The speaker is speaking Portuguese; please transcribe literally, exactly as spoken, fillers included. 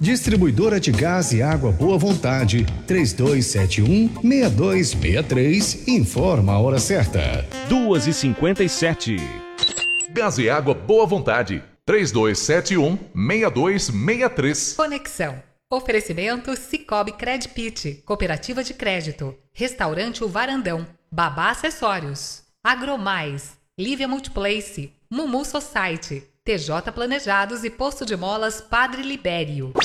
Distribuidora de Gás e Água Boa Vontade, três dois sete um, seis dois seis três, informa a hora certa. duas e cinquenta e sete. Gás e Água Boa Vontade, três dois sete um, seis dois seis três. Conexão. Oferecimento Cicobi Credpit, Cooperativa de Crédito, Restaurante O Varandão, Babá Acessórios, Agromais, Lívia Multiplace, Mumu Society, T J Planejados e Posto de Molas Padre Libério.